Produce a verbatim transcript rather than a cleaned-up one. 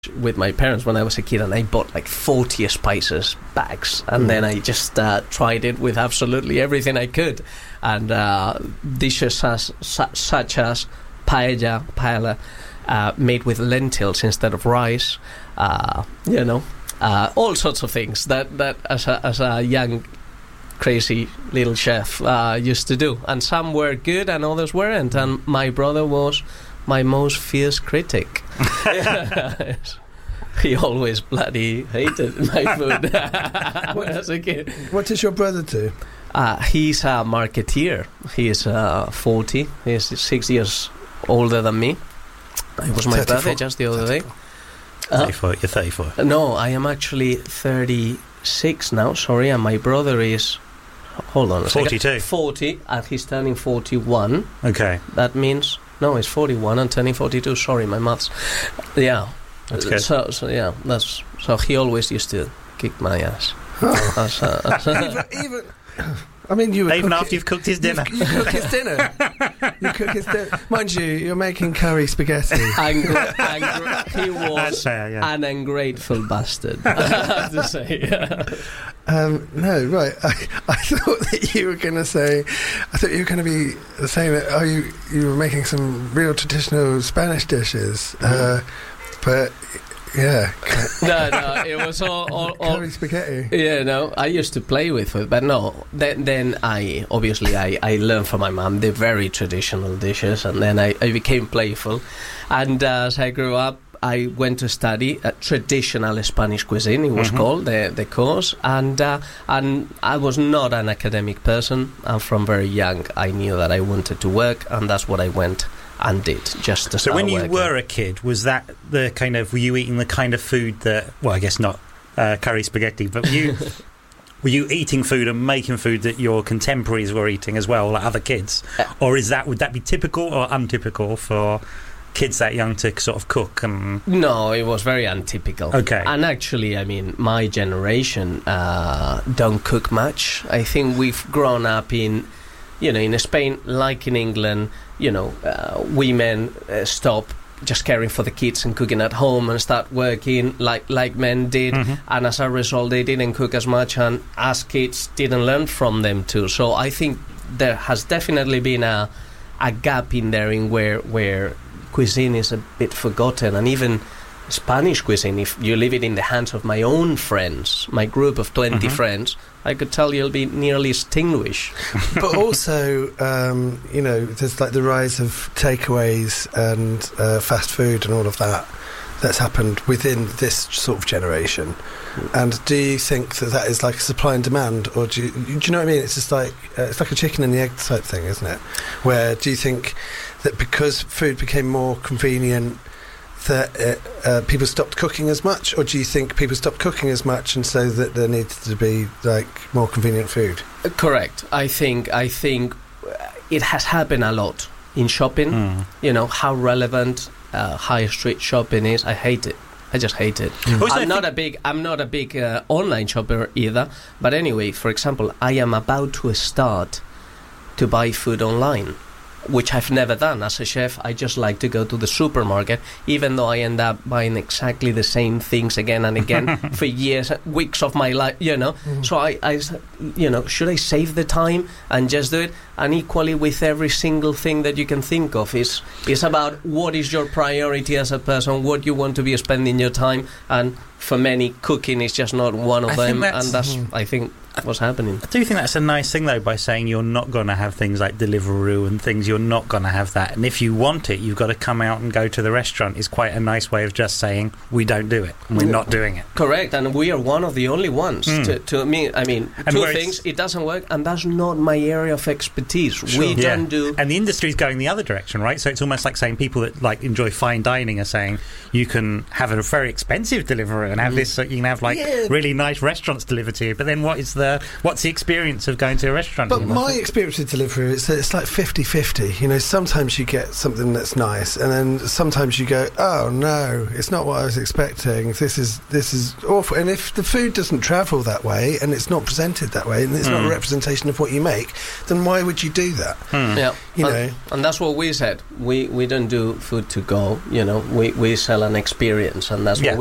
with my parents when I was a kid, and I bought like forty spices bags, and mm. then I just uh, tried it with absolutely everything I could, and uh, dishes as, su- such as paella, paella uh, made with lentils instead of rice, uh, you know, uh, all sorts of things that, that as a, as a young crazy little chef uh, used to do, and some were good and others weren't, and my brother was my most fierce critic. He always bloody hated my food when I was a kid. What does your brother do? Uh, he's a marketeer. He is uh, forty. He's six years older than me. It was my thirty-four. Birthday just the other day. Uh, thirty-four. You're thirty-four. No, I am actually thirty-six now, sorry, and my brother is... Hold on a forty-two. Second. forty, and he's turning forty-one. Okay. That means... No, he's forty-one and turning forty-two. Sorry, my maths. Yeah. That's good. So, so yeah, that's... So he always used to kick my ass. Oh. As, uh, as even, even... I mean, you were even cooking, after you've cooked his dinner. You, you cook his dinner. You cook his dinner. Mind you, you're making curry spaghetti. Angra- angra- he was fair, yeah. an ungrateful bastard, I have to say. Yeah. Um, no, right. I, I thought that you were going to say. I thought you were going to be saying that. Oh, you you were making some real traditional Spanish dishes, mm. uh, but. Yeah. no, no, it was all... all, all curry spaghetti. Yeah, no, I used to play with it, but no, then then I, obviously, I, I learned from my mum the very traditional dishes, and then I, I became playful. And uh, as I grew up, I went to study uh, traditional Spanish cuisine, it was mm-hmm. called, the, the course, and, uh, and I was not an academic person, and from very young I knew that I wanted to work, and that's what I went and did, just to so start when you working. were a kid, was that the kind of, were you eating the kind of food that, well, I guess not uh, curry spaghetti, but were you were you eating food and making food that your contemporaries were eating as well, like other kids, uh, or is that, would that be typical or untypical for kids that young to sort of cook? And no, it was very untypical. Okay. And actually, I mean, my generation uh, don't cook much. I think we've grown up in, you know, in Spain, like in England, you know, uh, women uh, stop just caring for the kids and cooking at home and start working like like men did, mm-hmm. and as a result they didn't cook as much, and as kids didn't learn from them too. So I think there has definitely been a a gap in there in where where cuisine is a bit forgotten, and even Spanish cuisine, if you leave it in the hands of my own friends, my group of twenty mm-hmm. friends, I could tell you'll be nearly extinguished. But also, um, you know, there's like the rise of takeaways and uh, fast food and all of that that's happened within this sort of generation. And do you think that that is like a supply and demand, or do you, do you know what I mean? It's just like uh, it's like a chicken and the egg type thing, isn't it? Where do you think that because food became more convenient, that it, uh, people stopped cooking as much, or do you think people stopped cooking as much and so that there needed to be like more convenient food? Uh, correct. I think I think it has happened a lot in shopping. Mm. You know how relevant uh, high street shopping is. I hate it. I just hate it. Mm. I'm not a big I'm not a big uh, online shopper either. But anyway, for example, I am about to start to buy food online, which I've never done. As a chef, I just like to go to the supermarket, even though I end up buying exactly the same things again and again for years, weeks of my life, you know. Mm. So I, I, you know, should I save the time and just do it? And equally with every single thing that you can think of, is is about what is your priority as a person, what you want to be spending your time, and for many, cooking is just not one of I them, that's, and that's, mm. I think, what's happening. I do think that's a nice thing, though, by saying you're not going to have things like Deliveroo and things, you're not going to have that. And if you want it, you've got to come out and go to the restaurant, is quite a nice way of just saying, we don't do it, and we're not doing it. Correct, and we are one of the only ones. Mm. To, to me, I mean, and two things, it doesn't work, and that's not my area of expertise. Sure. We yeah. don't do... And the industry's going the other direction, right? So it's almost like saying people that like enjoy fine dining are saying, you can have a very expensive Deliveroo and have mm. this, so you can have like yeah. really nice restaurants delivered to you, but then what is the what's the experience of going to a restaurant? But my experience with delivery is that it's like fifty-fifty. You know, sometimes you get something that's nice, and then sometimes you go, oh no, it's not what I was expecting. This is this is awful. And if the food doesn't travel that way and it's not presented that way and it's mm. not a representation of what you make, then why would you do that? Mm. Yeah, you and, know, and that's what we said. We we don't do food to go. You know, we we sell an experience, and that's yeah. what